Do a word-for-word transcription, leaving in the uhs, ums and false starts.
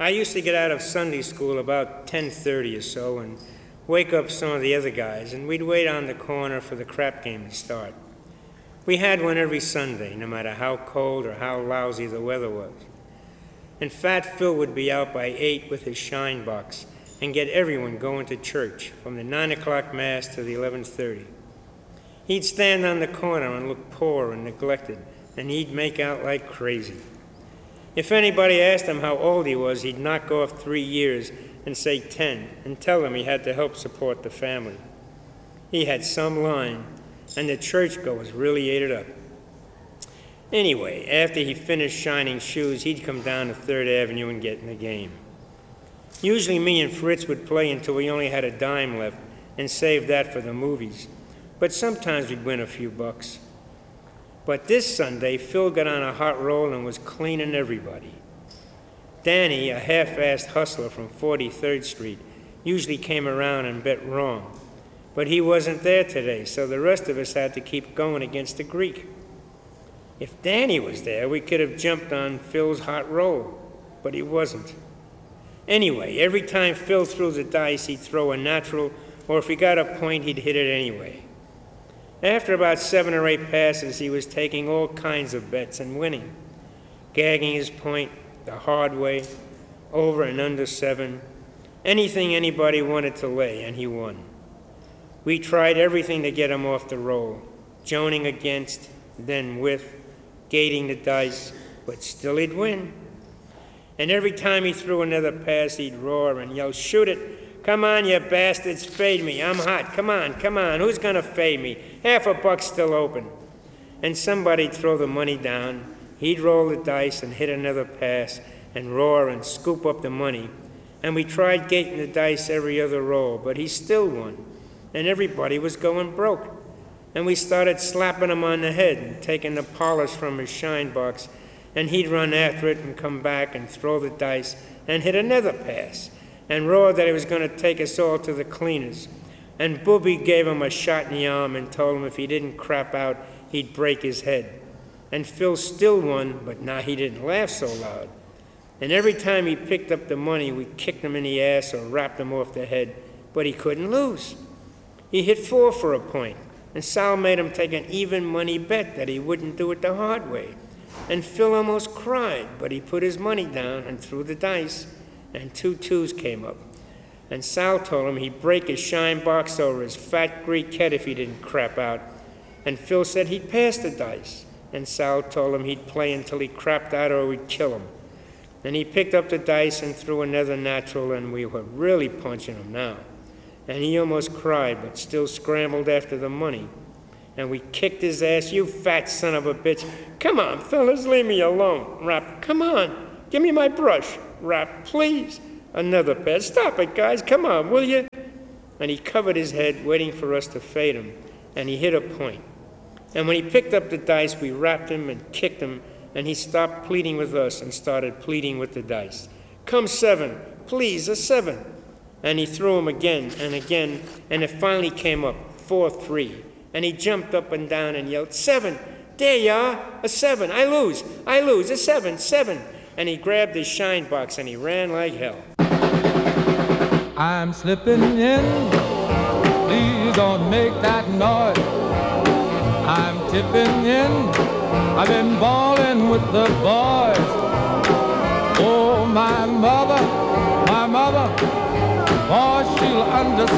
I used to get out of Sunday school about ten thirty or so and wake up some of the other guys, and we'd wait on the corner for the crap game to start. We had one every Sunday, no matter how cold or how lousy the weather was. And Fat Phil would be out by eight with his shine box and get everyone going to church from the nine o'clock mass to the eleven thirty. He'd stand on the corner and look poor and neglected, and he'd make out like crazy. If anybody asked him how old he was, he'd knock off three years and say ten and tell them he had to help support the family. He had some line, and the churchgoers really ate it up. Anyway, after he finished shining shoes, he'd come down to Third Avenue and get in the game. Usually me and Fritz would play until we only had a dime left and save that for the movies, but sometimes we'd win a few bucks. But this Sunday, Phil got on a hot roll and was cleaning everybody. Danny, a half-assed hustler from forty-third Street, usually came around and bet wrong. But he wasn't there today, so the rest of us had to keep going against the Greek. If Danny was there, we could have jumped on Phil's hot roll, but he wasn't. Anyway, every time Phil threw the dice, he'd throw a natural, or if he got a point, he'd hit it anyway. After about seven or eight passes, he was taking all kinds of bets and winning, gagging his point the hard way, over and under seven, anything anybody wanted to lay, and he won. We tried everything to get him off the roll, joning against, then with, gating the dice, but still he'd win. And every time he threw another pass, he'd roar and yell, "Shoot it! Come on, you bastards, fade me. I'm hot. Come on, come on. Who's going to fade me? Half a buck's still open." And somebody'd throw the money down. He'd roll the dice and hit another pass and roar and scoop up the money. And we tried gating the dice every other roll, but he still won. And everybody was going broke. And we started slapping him on the head and taking the polish from his shine box. And he'd run after it and come back and throw the dice and hit another pass and roared that he was going to take us all to the cleaners. And Booby gave him a shot in the arm and told him if he didn't crap out, he'd break his head. And Phil still won, but now he didn't laugh so loud. And every time he picked up the money, we kicked him in the ass or rapped him off the head, but he couldn't lose. He hit four for a point, and Sal made him take an even money bet that he wouldn't do it the hard way. And Phil almost cried, but he put his money down and threw the dice, and two twos came up. And Sal told him he'd break his shine box over his fat Greek head if he didn't crap out. And Phil said he'd pass the dice. And Sal told him he'd play until he crapped out or we'd kill him. And he picked up the dice and threw another natural, and we were really punching him now. And he almost cried, but still scrambled after the money. And we kicked his ass. "You fat son of a bitch. Come on, fellas, leave me alone." Rap, "Come on, give me my brush." Rap, "Please." Another pet. "Stop it, guys. Come on, will you?" And he covered his head, waiting for us to fade him. And he hit a point. And when he picked up the dice, we rapped him and kicked him, and he stopped pleading with us and started pleading with the dice. "Come seven, please, a seven." And he threw him again and again, and it finally came up, four three. And he jumped up and down and yelled, "Seven, there you are, a seven, I lose, I lose, a seven, seven." And he grabbed his shine box and he ran like hell. I'm slipping in, please don't make that noise. I'm tipping in, I've been balling with the boys. Oh, my mother, my mother, oh, she'll understand.